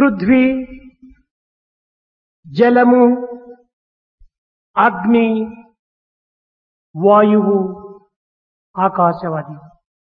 పృథ్వీ, జలము, అగ్ని, వాయువు, ఆకాశవాది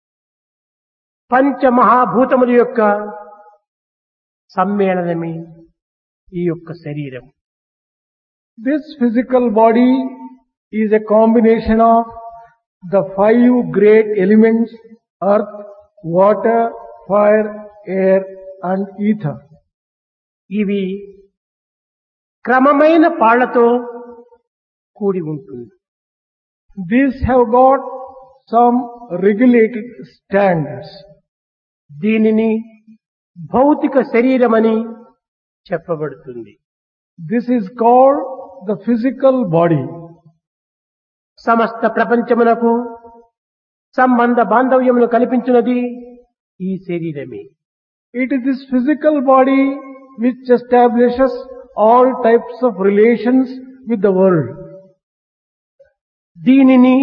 పంచమహాభూతముల యొక్క సమ్మేళనమే ఈ యొక్క శరీరం. This physical body is a combination of the 5 great elements: earth, water, fire, air and ether. ఇవి క్రమమైన పాళ్లతో కూడి ఉంటుంది. These have got some regulated standards. దీనిని భౌతిక శరీరమని చెప్పబడుతుంది. This is called the physical body. సమస్త ప్రపంచమునకు సంబంధ బాంధవ్యమును కల్పించినది ఈ శరీరమే. It is this physical body which establishes all types of relations with the world. దీనిని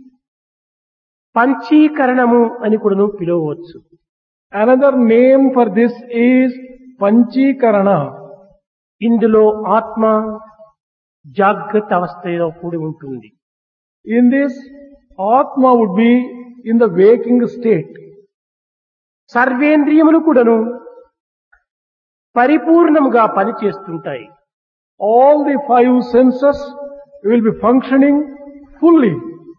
పంచీకరణము అని కూడా పిలువవచ్చు. Another name for this is Panchikarana. ఇందులో ఆత్మ జాగ్రత్త అవస్థలో కూడి ఉంటుంది. In this, Atma would be in the waking state. సర్వేంద్రియములు కూడాను పరిపూర్ణముగా పనిచేస్తుంటాయి. All the 5 senses will be functioning fully.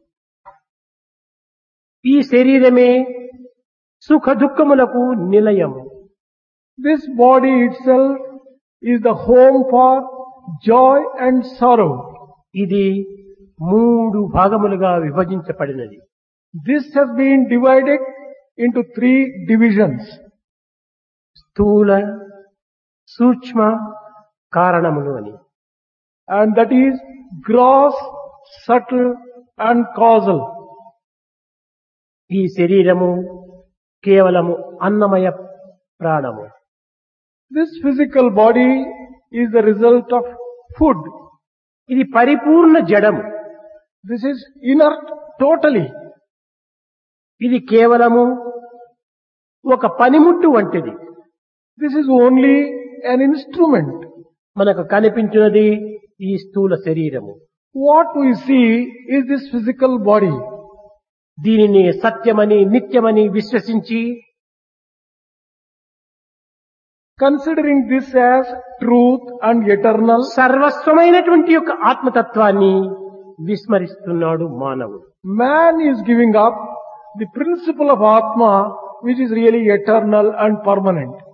ఈ శరీరమే సుఖ దుఃఖములకు నిలయము. This body itself is the home for joy and sorrow. ఇది 3 భాగములుగా విభజించబడినది. This has been divided into 3 divisions. స్థూల, సూక్ష్మ, కారణములు అని. And that is gross, subtle and causal. ఈ శరీరము కేవలము అన్నమయ ప్రాణము. This physical body is the result of food. ఇది పరిపూర్ణ జడము. This is inert totally. ఇది కేవలము ఒక పనిముట్టు వంటిది. This is only an instrument. మనకు కనిపించినది ఈ స్థూల శరీరము. What we see is this physical body. దీనిని సత్యమని నిత్యమని విశ్వసించి considering this as truth and eternal, సర్వస్వమైనటువంటి యొక్క ఆత్మతత్వాన్ని విస్మరిస్తున్నాడు మానవుడు. Man is giving up the principle of Atma, which is really eternal and permanent.